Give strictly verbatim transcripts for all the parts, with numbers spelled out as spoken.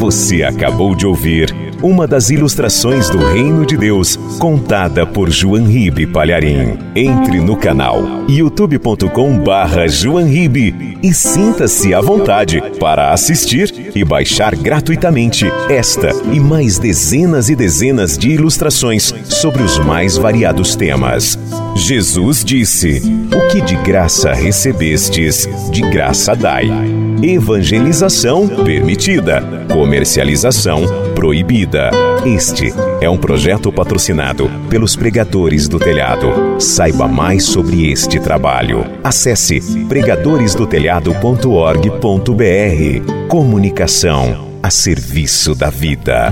Você acabou de ouvir uma das ilustrações do Reino de Deus, contada por João Ribe Palharim. Entre no canal youtube ponto com barra João Ribe e sinta-se à vontade para assistir e baixar gratuitamente esta e mais dezenas e dezenas de ilustrações sobre os mais variados temas. Jesus disse: o que de graça recebestes, de graça dai. Evangelização permitida, comercialização proibida. Este é um projeto patrocinado pelos Pregadores do Telhado. Saiba mais sobre este trabalho. Acesse pregadores do telhado ponto org ponto br. Comunicação a serviço da vida.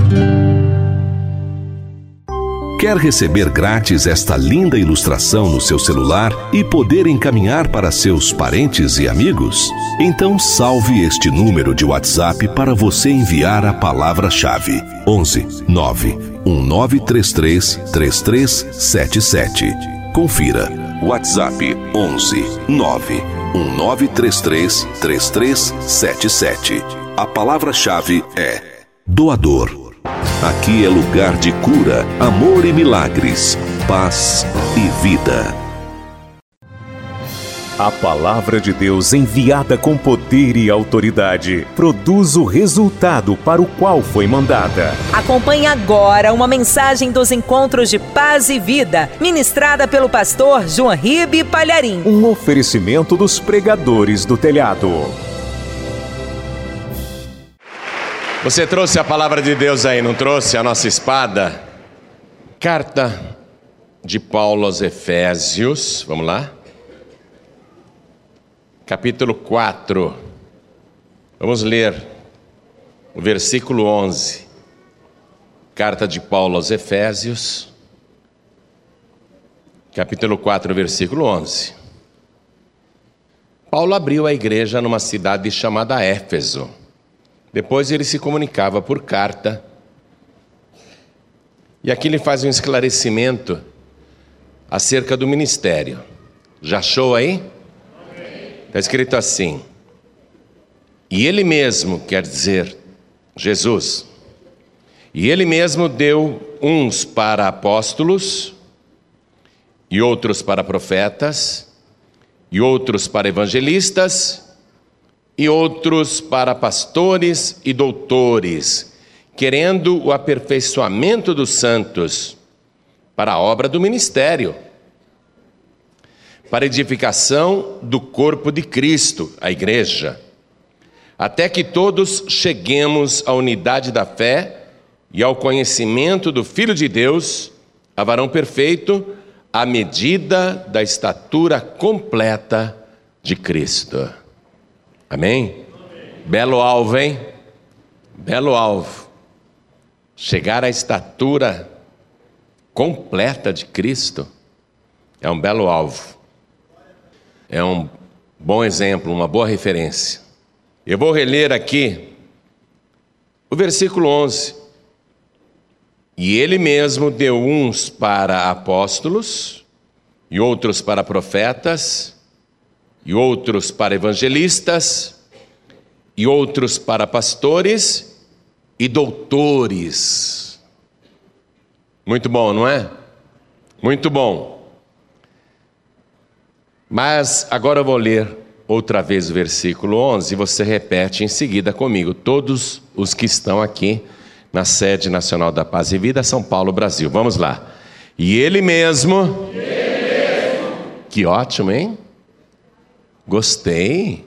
Quer receber grátis esta linda ilustração no seu celular e poder encaminhar para seus parentes e amigos? Então salve este número de WhatsApp para você enviar a palavra-chave onze nove um nove três três três três sete sete. Confira. WhatsApp onze nove um nove três três três três sete sete. A palavra-chave é doador. Aqui é lugar de cura, amor e milagres, paz e vida. A palavra de Deus, enviada com poder e autoridade, produz o resultado para o qual foi mandada. Acompanhe agora uma mensagem dos Encontros de Paz e Vida, ministrada pelo pastor João Ribe Palharim. Um oferecimento dos Pregadores do Telhado. Você trouxe a palavra de Deus aí, não trouxe a nossa espada? Carta de Paulo aos Efésios, vamos lá? Capítulo quatro, vamos ler o versículo onze. Carta de Paulo aos Efésios, capítulo quatro, versículo onze. Paulo abriu a igreja numa cidade chamada Éfeso. Depois ele se comunicava por carta. E aqui ele faz um esclarecimento acerca do ministério. Já achou aí? Está escrito assim: e ele mesmo, quer dizer, Jesus, e ele mesmo deu uns para apóstolos, e outros para profetas, e outros para evangelistas, e outros para pastores e doutores, querendo o aperfeiçoamento dos santos para a obra do ministério, para edificação do corpo de Cristo, a igreja, até que todos cheguemos à unidade da fé e ao conhecimento do Filho de Deus, a varão perfeito, à medida da estatura completa de Cristo. Amém? Amém? Belo alvo, hein? Belo alvo. Chegar à estatura completa de Cristo é um belo alvo. É um bom exemplo, uma boa referência. Eu vou reler aqui o versículo onze. E ele mesmo deu uns para apóstolos, e outros para profetas, e outros para evangelistas, e outros para pastores e doutores. Muito bom, não é? Muito bom. Mas agora eu vou ler outra vez o versículo onze, e você repete em seguida comigo. Todos os que estão aqui na sede nacional da Paz e Vida, São Paulo, Brasil. Vamos lá. E ele mesmo... E ele mesmo. Que ótimo, hein? Gostei.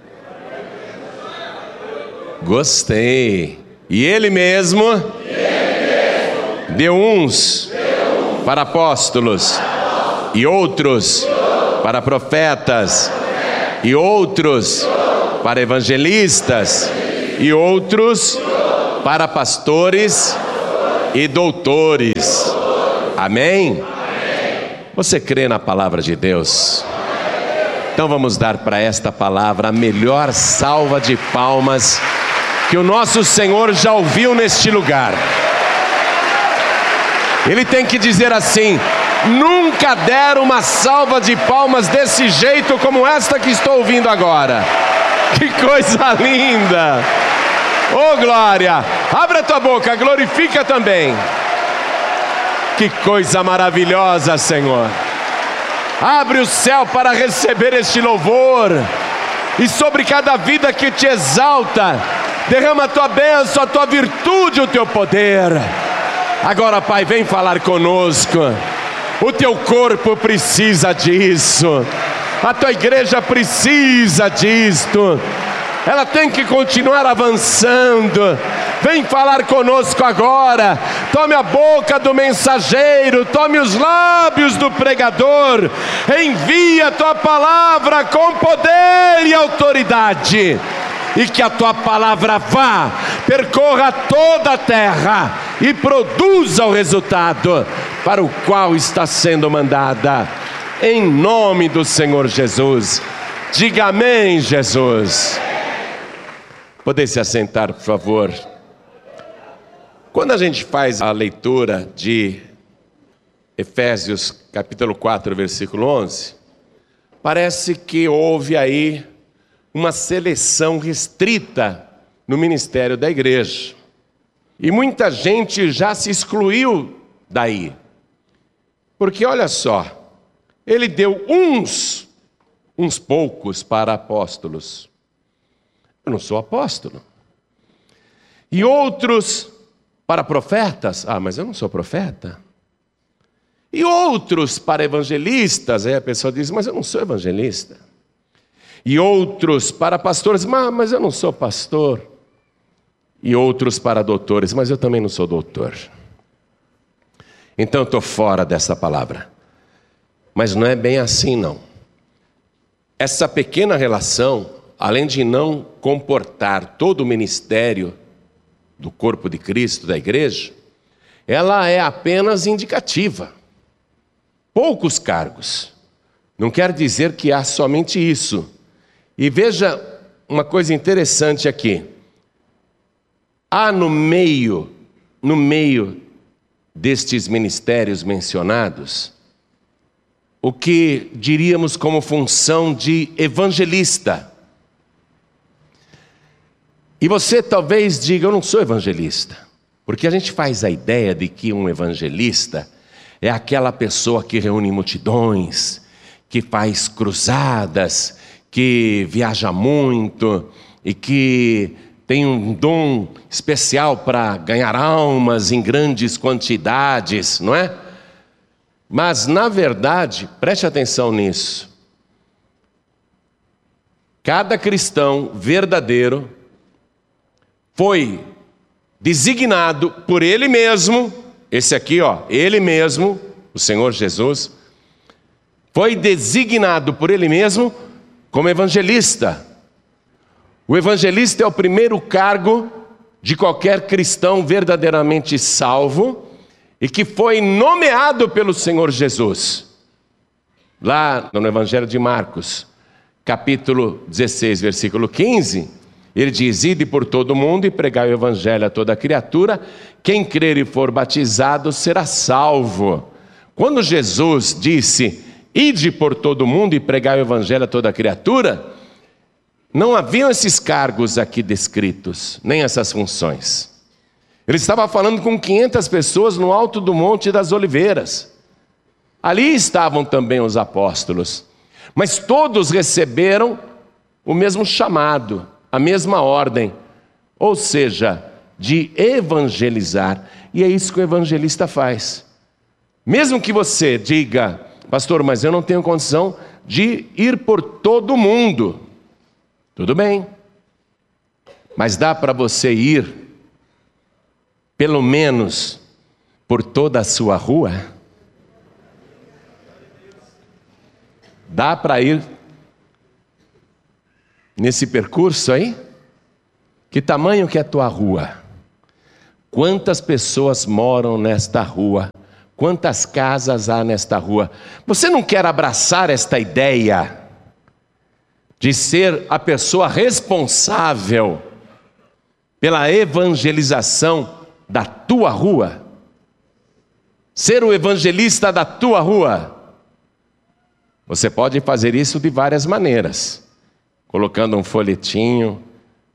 Gostei. E ele mesmo, e ele mesmo deu uns, deu uns para apóstolos, para apóstolos e, outros e outros para profetas, profetas e, outros e outros para evangelistas, evangelistas e, outros e outros para pastores, pastores e doutores. doutores. Amém? Amém? Você crê na palavra de Deus? Então vamos dar para esta palavra a melhor salva de palmas que o nosso Senhor já ouviu neste lugar. Ele tem que dizer assim: nunca deram uma salva de palmas desse jeito como esta que estou ouvindo agora. Que coisa linda! Oh, glória! Abre a tua boca, glorifica também. Que coisa maravilhosa, Senhor. Abre o céu para receber este louvor. E sobre cada vida que te exalta, derrama a tua bênção, a tua virtude, o teu poder. Agora, Pai, vem falar conosco. O teu corpo precisa disso. A tua igreja precisa disto. Ela tem que continuar avançando. Vem falar conosco agora. Tome a boca do mensageiro, tome os lábios do pregador. Envia a tua palavra com poder e autoridade. E que a tua palavra vá, percorra toda a terra e produza o resultado para o qual está sendo mandada. Em nome do Senhor Jesus. Diga amém, Jesus. Poder se assentar, por favor. Quando a gente faz a leitura de Efésios capítulo quatro, versículo onze, parece que houve aí uma seleção restrita no ministério da igreja. E muita gente já se excluiu daí. Porque olha só, ele deu uns, uns poucos para apóstolos. Eu não sou apóstolo. E outros para profetas. Ah, mas eu não sou profeta. E outros para evangelistas. Aí a pessoa diz, mas eu não sou evangelista. E outros para pastores. Mas, mas eu não sou pastor. E outros para doutores. Mas eu também não sou doutor. Então eu estou fora dessa palavra. Mas não é bem assim, não. Essa pequena relação, além de não comportar todo o ministério do corpo de Cristo, da igreja, ela é apenas indicativa. Poucos cargos. Não quer dizer que há somente isso. E veja uma coisa interessante aqui. Há no meio, no meio destes ministérios mencionados, o que diríamos como função de evangelista. E você talvez diga, eu não sou evangelista. Porque a gente faz a ideia de que um evangelista é aquela pessoa que reúne multidões, que faz cruzadas, que viaja muito e que tem um dom especial para ganhar almas em grandes quantidades, não é? Mas, na verdade, preste atenção nisso. Cada cristão verdadeiro foi designado por Ele mesmo, esse aqui, ó, Ele mesmo, o Senhor Jesus, foi designado por Ele mesmo como evangelista. O evangelista é o primeiro cargo de qualquer cristão verdadeiramente salvo e que foi nomeado pelo Senhor Jesus. Lá no Evangelho de Marcos, capítulo dezesseis, versículo quinze, ele diz, ide por todo mundo e pregai o evangelho a toda criatura, quem crer e for batizado será salvo. Quando Jesus disse, ide por todo mundo e pregai o evangelho a toda criatura, não haviam esses cargos aqui descritos, nem essas funções. Ele estava falando com quinhentas pessoas no alto do Monte das Oliveiras. Ali estavam também os apóstolos, mas todos receberam o mesmo chamado, a mesma ordem, ou seja, de evangelizar. E é isso que o evangelista faz. Mesmo que você diga, pastor, mas eu não tenho condição de ir por todo mundo. Tudo bem, mas dá para você ir, pelo menos, por toda a sua rua? Dá para ir nesse percurso aí? Que tamanho que é a tua rua? Quantas pessoas moram nesta rua? Quantas casas há nesta rua? Você não quer abraçar esta ideia de ser a pessoa responsável pela evangelização da tua rua? Ser o evangelista da tua rua? Você pode fazer isso de várias maneiras. Colocando um folhetinho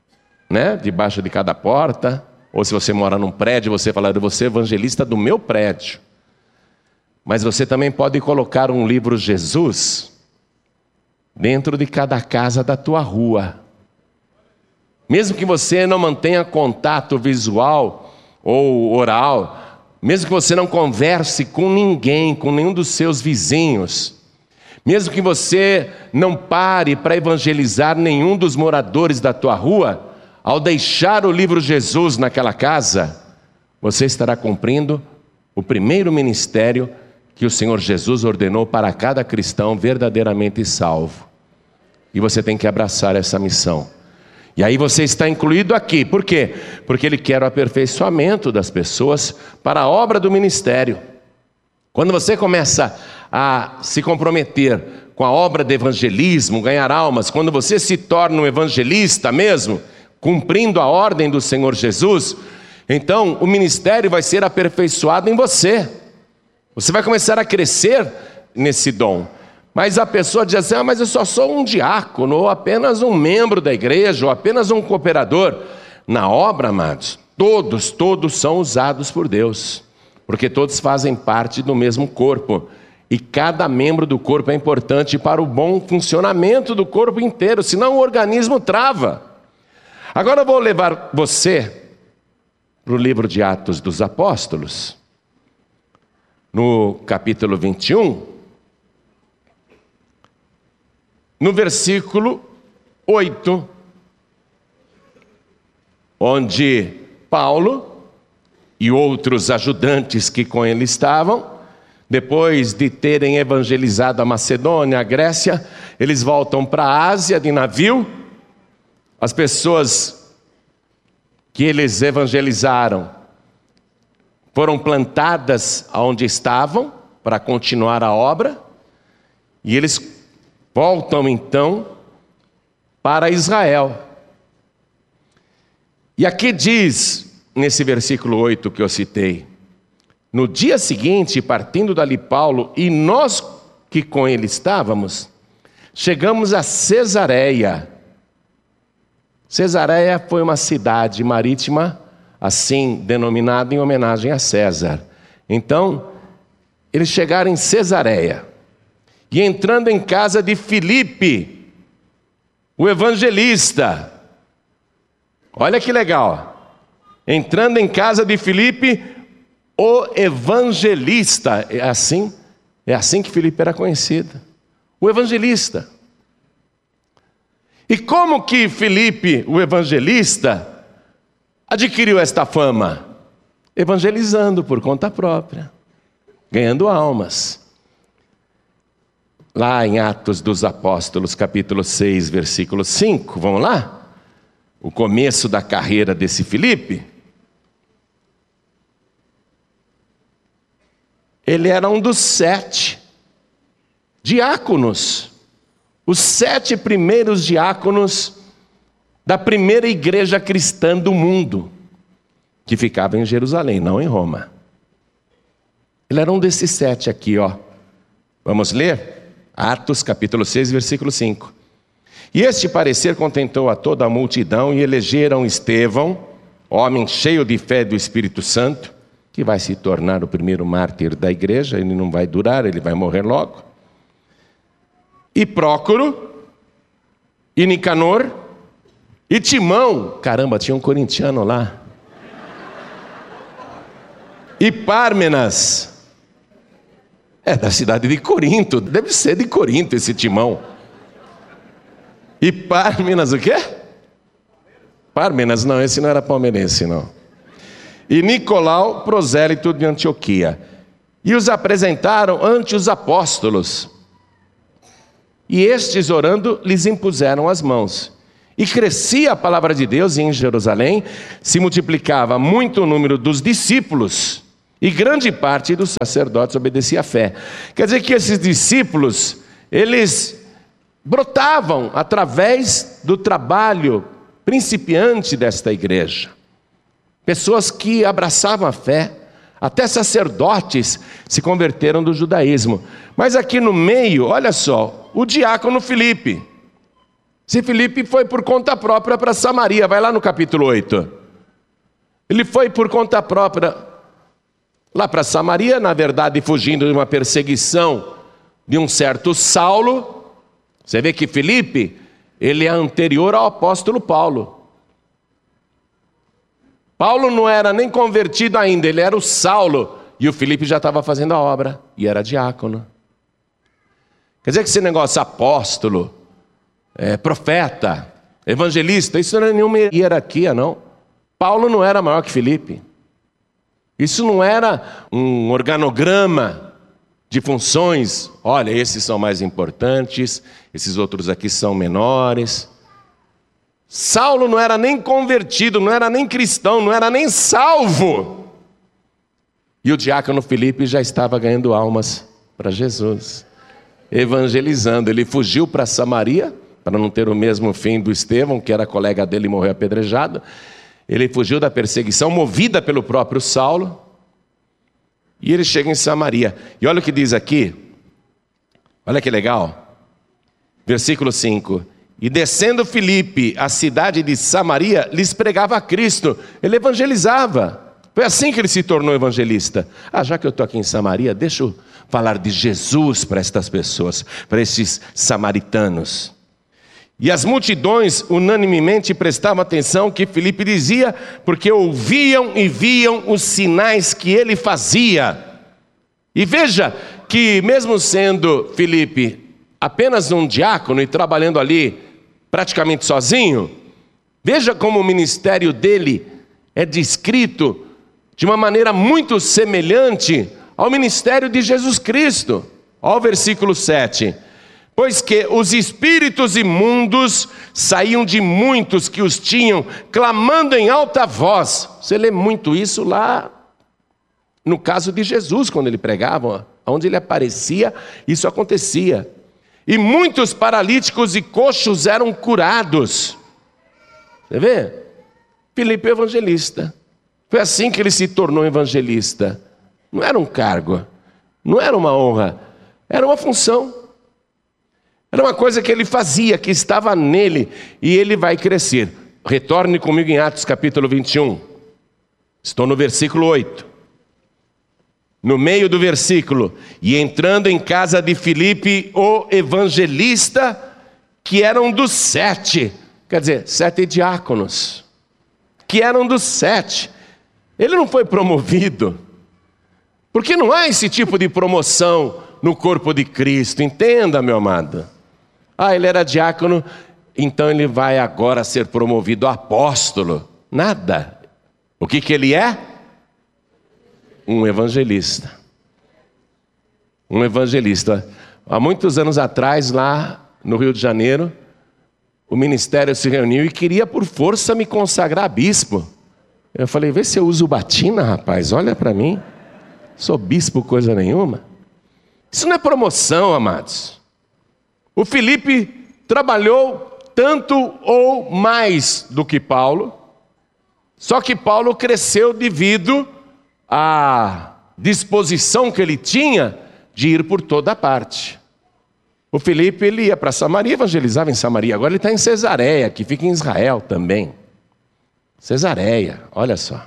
né? Debaixo de cada porta. Ou se você mora num prédio, você fala, eu vou ser evangelista do meu prédio. Mas você também pode colocar um livro Jesus dentro de cada casa da tua rua. Mesmo que você não mantenha contato visual ou oral, mesmo que você não converse com ninguém, com nenhum dos seus vizinhos, mesmo que você não pare para evangelizar nenhum dos moradores da tua rua, ao deixar o livro Jesus naquela casa, você estará cumprindo o primeiro ministério que o Senhor Jesus ordenou para cada cristão verdadeiramente salvo. E você tem que abraçar essa missão. E aí você está incluído aqui. Por quê? Porque Ele quer o aperfeiçoamento das pessoas para a obra do ministério. Quando você começa a se comprometer com a obra de evangelismo, ganhar almas, quando você se torna um evangelista mesmo, cumprindo a ordem do Senhor Jesus, então o ministério vai ser aperfeiçoado em você. Você vai começar a crescer nesse dom. Mas a pessoa diz assim, ah, mas eu só sou um diácono, ou apenas um membro da igreja, ou apenas um cooperador. Na obra, amados, todos, todos são usados por Deus, porque todos fazem parte do mesmo corpo. E cada membro do corpo é importante para o bom funcionamento do corpo inteiro, senão o organismo trava. Agora eu vou levar você para o livro de Atos dos Apóstolos, no capítulo vinte e um, no versículo oito, onde Paulo e outros ajudantes que com ele estavam, depois de terem evangelizado a Macedônia, a Grécia, eles voltam para a Ásia de navio. As pessoas que eles evangelizaram foram plantadas onde estavam para continuar a obra, e eles voltam então para Israel. E aqui diz, nesse versículo oito que eu citei, no dia seguinte, partindo dali Paulo e nós que com ele estávamos, chegamos a Cesareia. Cesareia foi uma cidade marítima, assim denominada em homenagem a César. Então, eles chegaram em Cesareia. E entrando em casa de Filipe, o evangelista. Olha que legal. Entrando em casa de Filipe, o evangelista. É assim, é assim que Filipe era conhecido. O evangelista. E como que Filipe, o evangelista, adquiriu esta fama? Evangelizando por conta própria, ganhando almas. Lá em Atos dos Apóstolos, capítulo seis, versículo cinco, vamos lá? O começo da carreira desse Filipe. Ele era um dos sete diáconos, os sete primeiros diáconos da primeira igreja cristã do mundo, que ficava em Jerusalém, não em Roma. Ele era um desses sete aqui, ó. Vamos ler? Atos capítulo seis, versículo cinco. E este parecer contentou a toda a multidão, e elegeram Estevão, homem cheio de fé do Espírito Santo, que vai se tornar o primeiro mártir da igreja. Ele não vai durar, ele vai morrer logo. E Prócoro, e Nicanor, e Timão. Caramba, tinha um corintiano lá. E Pármenas. É da cidade de Corinto, deve ser de Corinto esse Timão. E Pármenas o quê? Pármenas, não, esse não era palmeirense, não. E Nicolau, prosélito de Antioquia. E os apresentaram ante os apóstolos. E estes, orando, lhes impuseram as mãos. E crescia a palavra de Deus, e em Jerusalém se multiplicava muito o número dos discípulos, e grande parte dos sacerdotes obedecia à fé. Quer dizer que esses discípulos, eles brotavam através do trabalho principiante desta igreja. Pessoas que abraçavam a fé, até sacerdotes se converteram do judaísmo. Mas aqui no meio, olha só, o diácono Filipe. Se Filipe foi por conta própria para Samaria, vai lá no capítulo oito. Ele foi por conta própria lá para Samaria, na verdade fugindo de uma perseguição de um certo Saulo. Você vê que Filipe, ele é anterior ao apóstolo Paulo. Paulo não era nem convertido ainda, ele era o Saulo. E o Filipe já estava fazendo a obra, e era diácono. Quer dizer que esse negócio apóstolo, é, profeta, evangelista, isso não é nenhuma hierarquia, não. Paulo não era maior que Filipe. Isso não era um organograma de funções. Olha, esses são mais importantes, esses outros aqui são menores. Saulo não era nem convertido, não era nem cristão, não era nem salvo. E o diácono Filipe já estava ganhando almas para Jesus, evangelizando. Ele fugiu para Samaria, para não ter o mesmo fim do Estevão, que era colega dele e morreu apedrejado. Ele fugiu da perseguição, movida pelo próprio Saulo. E ele chega em Samaria. E olha o que diz aqui. Olha que legal. Versículo cinco. E descendo Filipe à cidade de Samaria, lhes pregava a Cristo. Ele evangelizava. Foi assim que ele se tornou evangelista. Ah, já que eu estou aqui em Samaria, deixa eu falar de Jesus para estas pessoas, para esses samaritanos. E as multidões unanimemente prestavam atenção ao que Filipe dizia, porque ouviam e viam os sinais que ele fazia. E veja que mesmo sendo Filipe apenas um diácono e trabalhando ali praticamente sozinho, veja como o ministério dele é descrito de uma maneira muito semelhante ao ministério de Jesus Cristo. Olha o versículo sete. Pois que os espíritos imundos saíam de muitos que os tinham, clamando em alta voz. Você lê muito isso lá no caso de Jesus, quando ele pregava, onde ele aparecia, isso acontecia. E muitos paralíticos e coxos eram curados. Você vê? Filipe é evangelista. Foi assim que ele se tornou evangelista. Não era um cargo, não era uma honra, era uma função. Era uma coisa que ele fazia, que estava nele, e ele vai crescer. Retorne comigo em Atos capítulo vinte e um. Estou no versículo oito. No meio do versículo. E entrando em casa de Filipe, o evangelista, que eram dos sete. Quer dizer, sete diáconos. Que eram dos sete. Ele não foi promovido. Porque não há esse tipo de promoção no corpo de Cristo. Entenda, meu amado. Ah, ele era diácono, então ele vai agora ser promovido a apóstolo. Nada. O que que ele é? Um evangelista. Um evangelista. Há muitos anos atrás, lá no Rio de Janeiro, o ministério se reuniu e queria por força me consagrar a bispo. Eu falei, vê se eu uso batina, rapaz, olha para mim. Sou bispo coisa nenhuma. Isso não é promoção, amados. O Filipe trabalhou tanto ou mais do que Paulo, só que Paulo cresceu devido à disposição que ele tinha de ir por toda parte. O Filipe, ele ia para Samaria, evangelizava em Samaria. Agora ele está em Cesareia, que fica em Israel também. Cesareia, olha só.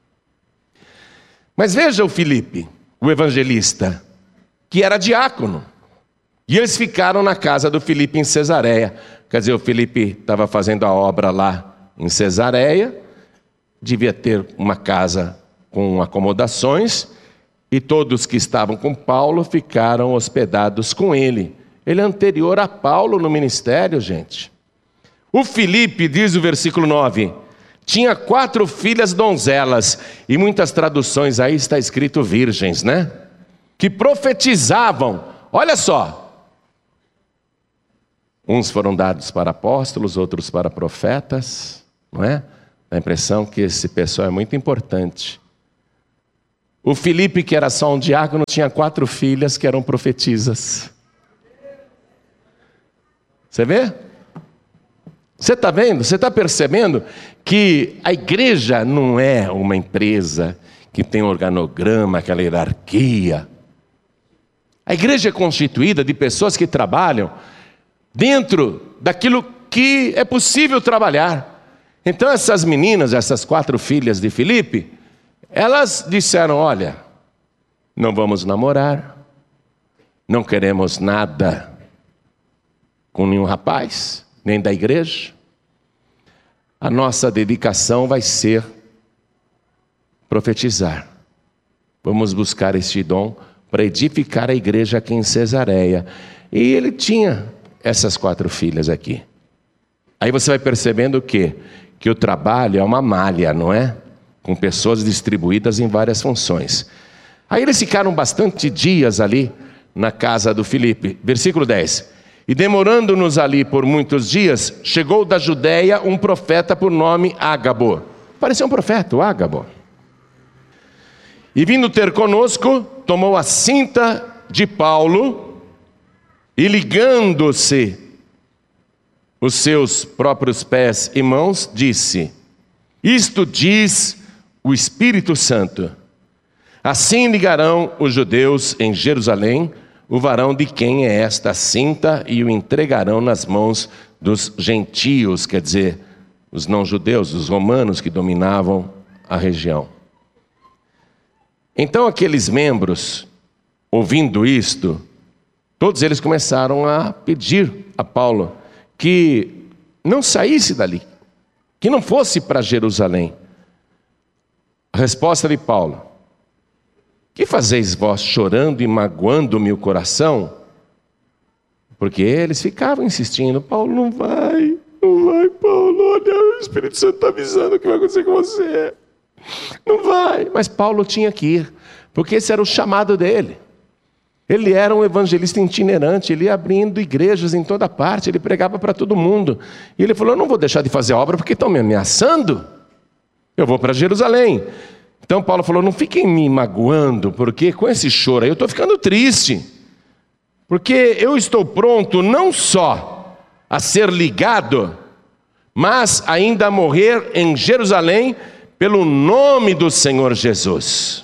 Mas veja o Filipe, o evangelista, que era diácono. E eles ficaram na casa do Filipe em Cesareia. Quer dizer, o Filipe estava fazendo a obra lá em Cesareia, devia ter uma casa com acomodações, e todos que estavam com Paulo ficaram hospedados com ele. Ele é anterior a Paulo no ministério, gente. O Filipe, diz o versículo nove, tinha quatro filhas donzelas, e muitas traduções aí está escrito virgens, né? Que profetizavam, olha só. Uns foram dados para apóstolos, outros para profetas, não é? Dá a impressão que esse pessoal é muito importante. O Filipe, que era só um diácono, tinha quatro filhas que eram profetisas. Você vê? Você está vendo? Você está percebendo que a igreja não é uma empresa que tem um organograma, aquela hierarquia. A igreja é constituída de pessoas que trabalham dentro daquilo que é possível trabalhar. Então essas meninas, essas quatro filhas de Filipe, elas disseram: olha, não vamos namorar, não queremos nada com nenhum rapaz, nem da igreja. A nossa dedicação vai ser profetizar. Vamos buscar este dom para edificar a igreja aqui em Cesareia. E ele tinha essas quatro filhas aqui. Aí você vai percebendo o quê? Que o trabalho é uma malha, não é? Com pessoas distribuídas em várias funções. Aí eles ficaram bastante dias ali na casa do Filipe. Versículo dez. E demorando-nos ali por muitos dias, chegou da Judéia um profeta por nome Ágabo. Parecia um profeta, o Ágabo. E vindo ter conosco, tomou a cinta de Paulo e ligando-se os seus próprios pés e mãos, disse: isto diz o Espírito Santo. Assim ligarão os judeus em Jerusalém o varão de quem é esta cinta e o entregarão nas mãos dos gentios, quer dizer, os não-judeus, os romanos que dominavam a região. Então aqueles membros, ouvindo isto, todos eles começaram a pedir a Paulo que não saísse dali, que não fosse para Jerusalém. A resposta de Paulo: que fazeis vós chorando e magoando-me o coração? Porque eles ficavam insistindo: Paulo, não vai, não vai, Paulo, olha, o Espírito Santo está avisando o que vai acontecer com você. Não vai. Mas Paulo tinha que ir, porque esse era o chamado dele. Ele era um evangelista itinerante, ele ia abrindo igrejas em toda parte, ele pregava para todo mundo. E ele falou: eu não vou deixar de fazer a obra porque estão me ameaçando. Eu vou para Jerusalém. Então Paulo falou: não fiquem me magoando, porque com esse choro aí eu estou ficando triste. Porque eu estou pronto não só a ser ligado, mas ainda a morrer em Jerusalém pelo nome do Senhor Jesus.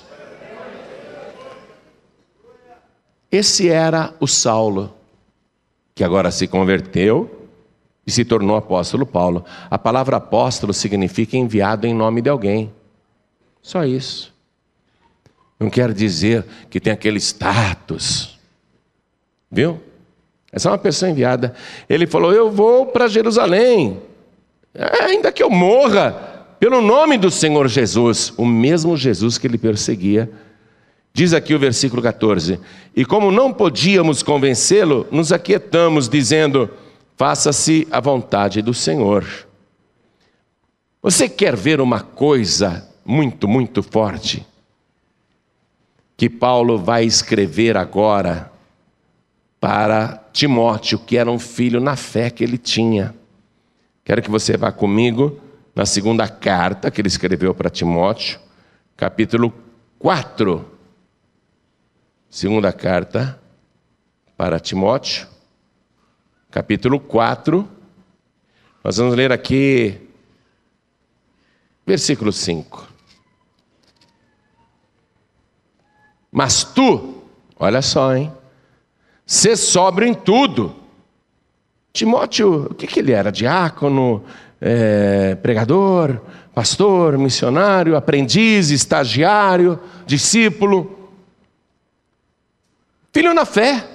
Esse era o Saulo, que agora se converteu e se tornou apóstolo Paulo. A palavra apóstolo significa enviado em nome de alguém. Só isso. Não quer dizer que tem aquele status. Viu? É só uma pessoa enviada. Ele falou: eu vou para Jerusalém, ainda que eu morra, pelo nome do Senhor Jesus, o mesmo Jesus que ele perseguia. Diz aqui o versículo catorze: e como não podíamos convencê-lo, nos aquietamos, dizendo: faça-se a vontade do Senhor. Você quer ver uma coisa muito, muito forte? Que Paulo vai escrever agora para Timóteo, que era um filho na fé que ele tinha. Quero que você vá comigo na segunda carta que ele escreveu para Timóteo, capítulo quatro. Segunda carta para Timóteo, capítulo quatro. Nós vamos ler aqui versículo cinco. Mas tu, olha só, hein? Sê sóbrio em tudo. Timóteo, o que, que ele era? Diácono, é, pregador, pastor, missionário, aprendiz, estagiário, discípulo. Filho na fé.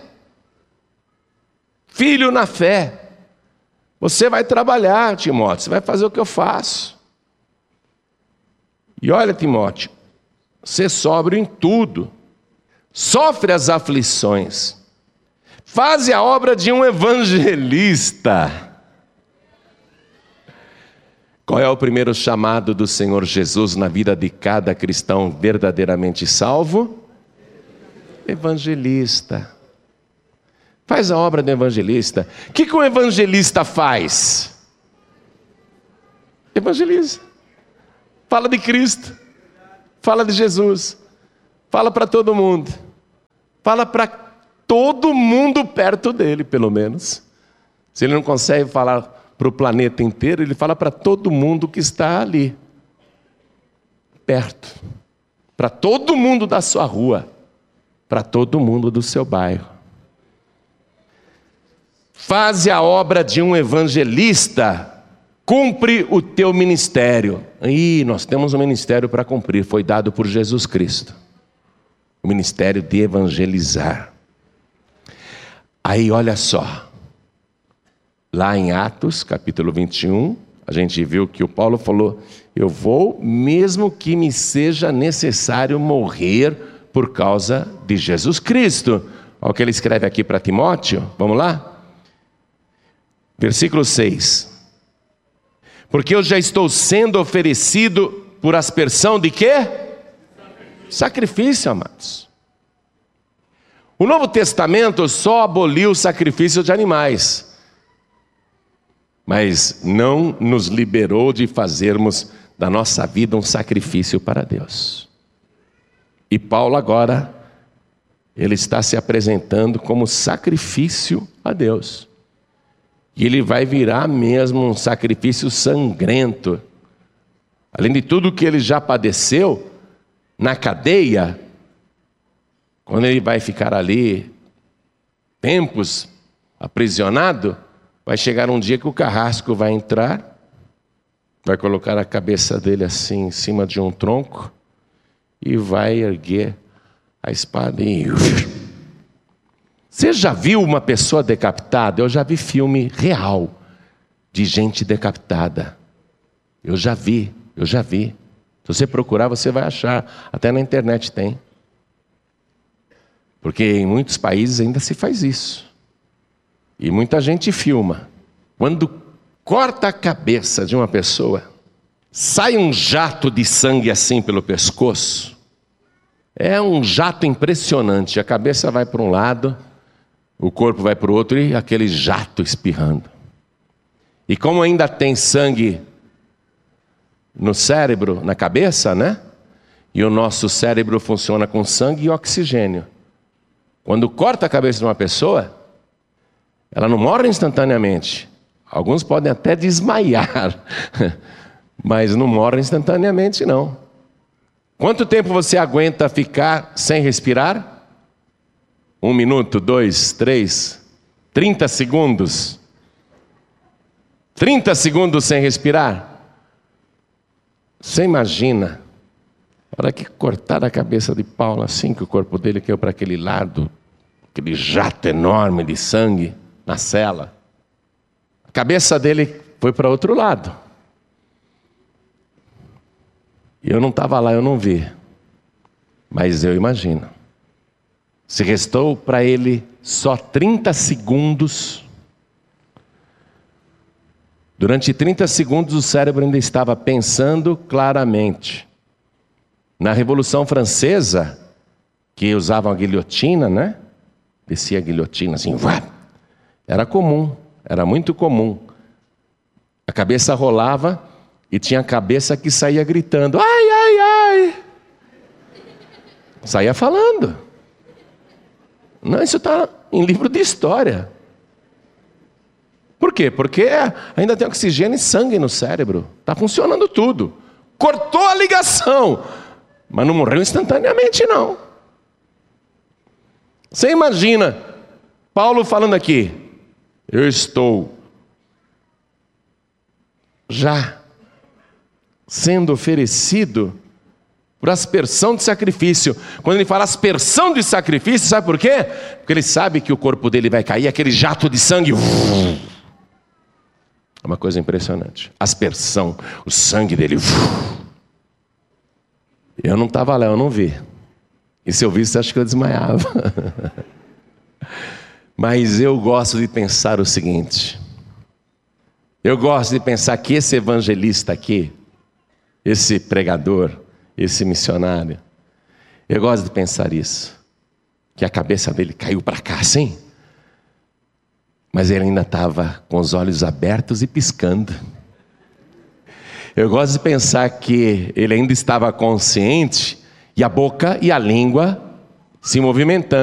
Filho na fé. Você vai trabalhar, Timóteo, você vai fazer o que eu faço. E olha, Timóteo, ser sóbrio em tudo. Sofre as aflições. Faze a obra de um evangelista. Qual é o primeiro chamado do Senhor Jesus na vida de cada cristão verdadeiramente salvo? Evangelista. Faz a obra do evangelista. O que, que um evangelista faz? Evangeliza. Fala de Cristo. Fala de Jesus. Fala para todo mundo. Fala para todo mundo perto dele, pelo menos. Se ele não consegue falar para o planeta inteiro, ele fala para todo mundo que está ali. Perto. Para todo mundo da sua rua. Para todo mundo do seu bairro. faze a obra de um evangelista, cumpre o teu ministério. Ih, nós temos um ministério para cumprir, foi dado por Jesus Cristo. O ministério de evangelizar. Aí olha só, lá em Atos, capítulo vinte e um, a gente viu que o Paulo falou, eu vou, mesmo que me seja necessário morrer por causa de Jesus Cristo. Olha o que ele escreve aqui para Timóteo, vamos lá? Versículo seis. Porque eu já estou sendo oferecido por aspersão de quê? Sacrifício, Sacrifício, amados. O Novo Testamento só aboliu o sacrifício de animais, mas não nos liberou de fazermos da nossa vida um sacrifício para Deus. E Paulo agora, ele está se apresentando como sacrifício a Deus. E ele vai virar mesmo um sacrifício sangrento. Além de tudo que ele já padeceu na cadeia, quando ele vai ficar ali tempos aprisionado, vai chegar um dia que o carrasco vai entrar, vai colocar a cabeça dele assim em cima de um tronco e vai erguer a espada e... Você já viu uma pessoa decapitada? Eu já vi filme real de gente decapitada. Eu já vi, eu já vi. Se você procurar, você vai achar. Até na internet tem. Porque em muitos países ainda se faz isso. E muita gente filma. Quando corta a cabeça de uma pessoa, sai um jato de sangue assim pelo pescoço. É um jato impressionante. A cabeça vai para um lado, o corpo vai para o outro e aquele jato espirrando. E como ainda tem sangue no cérebro, na cabeça, né? E o nosso cérebro funciona com sangue e oxigênio. Quando corta a cabeça de uma pessoa, ela não morre instantaneamente. Alguns podem até desmaiar, mas não morre instantaneamente, não. Quanto tempo você aguenta ficar sem respirar? Um minuto, dois, três, trinta segundos. Trinta segundos sem respirar. Você imagina, a hora que cortaram a cabeça de Paulo, assim que o corpo dele caiu para aquele lado, aquele jato enorme de sangue na cela. A cabeça dele foi para outro lado. E eu não estava lá, eu não vi. Mas eu imagino. Se restou para ele só trinta segundos. Durante trinta segundos o cérebro ainda estava pensando claramente. Na Revolução Francesa, que usavam a guilhotina, né? Descia a guilhotina assim, vá. Era comum, era muito comum. A cabeça rolava e tinha a cabeça que saía gritando, ai, ai, ai. Saía falando. Não, isso está em livro de história. Por quê? Porque ainda tem oxigênio e sangue no cérebro. Está funcionando tudo. Cortou a ligação. Mas não morreu instantaneamente, não. Você imagina Paulo falando aqui, eu estou já sendo oferecido por aspersão de sacrifício. Quando ele fala aspersão de sacrifício, sabe por quê? Porque ele sabe que o corpo dele vai cair, aquele jato de sangue. É uma coisa impressionante. Aspersão, o sangue dele. Eu não estava lá, eu não vi. E se eu visse, acho que eu desmaiava. Mas eu gosto de pensar o seguinte. Eu gosto de pensar que esse evangelista aqui, esse pregador, esse missionário, eu gosto de pensar isso. Que a cabeça dele caiu para cá, assim. Mas ele ainda estava com os olhos abertos e piscando. Eu gosto de pensar que ele ainda estava consciente e a boca e a língua se movimentando.